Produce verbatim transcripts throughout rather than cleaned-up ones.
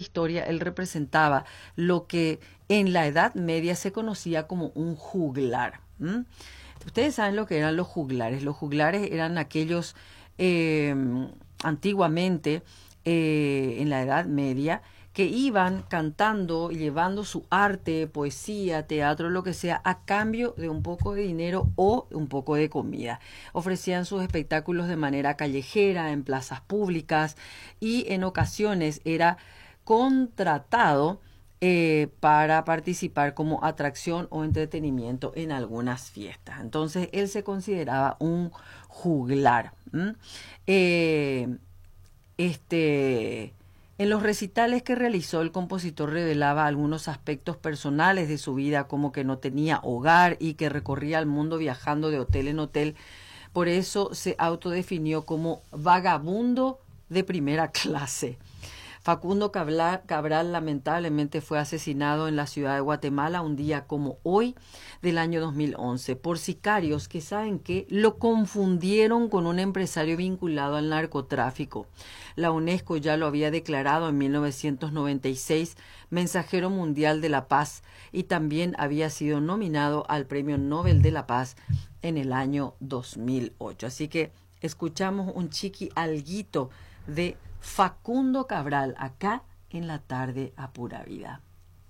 historia él representaba lo que en la Edad Media se conocía como un juglar. ¿Mm? Ustedes saben lo que eran los juglares. Los juglares eran aquellos eh, antiguamente eh, en la Edad Media que iban cantando y llevando su arte, poesía, teatro, lo que sea, a cambio de un poco de dinero o un poco de comida. Ofrecían sus espectáculos de manera callejera, en plazas públicas, y en ocasiones era contratado eh, para participar como atracción o entretenimiento en algunas fiestas. Entonces él se consideraba un juglar. ¿Mm? Eh, este... En los recitales que realizó, el compositor revelaba algunos aspectos personales de su vida, como que no tenía hogar y que recorría el mundo viajando de hotel en hotel. Por eso se autodefinió como vagabundo de primera clase. Facundo Cabral, Cabral lamentablemente fue asesinado en la ciudad de Guatemala un día como hoy del año dos mil once por sicarios que, ¿saben qué?, lo confundieron con un empresario vinculado al narcotráfico. La UNESCO ya lo había declarado en mil novecientos noventa y seis mensajero mundial de la paz y también había sido nominado al Premio Nobel de la Paz en el año dos mil ocho. Así que escuchamos un chiqui alguito de Facundo Cabral acá en La Tarde a Pura Vida.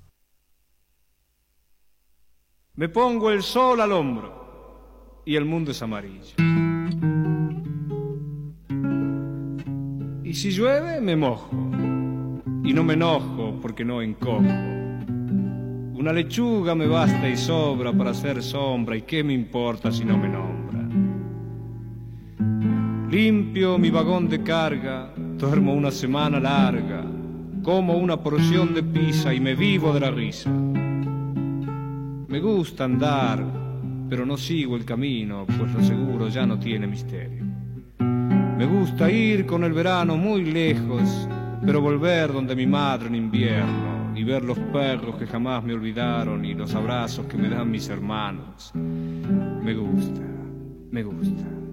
Me pongo el sol al hombro y el mundo es amarillo. Y si llueve me mojo y no me enojo porque no encojo. Una lechuga me basta y sobra para hacer sombra, y qué me importa si no me nombra. Limpio mi vagón de carga, duermo una semana larga, como una porción de pizza y me vivo de la risa. Me gusta andar, pero no sigo el camino, pues lo seguro ya no tiene misterio. Me gusta ir con el verano muy lejos, pero volver donde mi madre en invierno, y ver los perros que jamás me olvidaron y los abrazos que me dan mis hermanos. Me gusta, me gusta.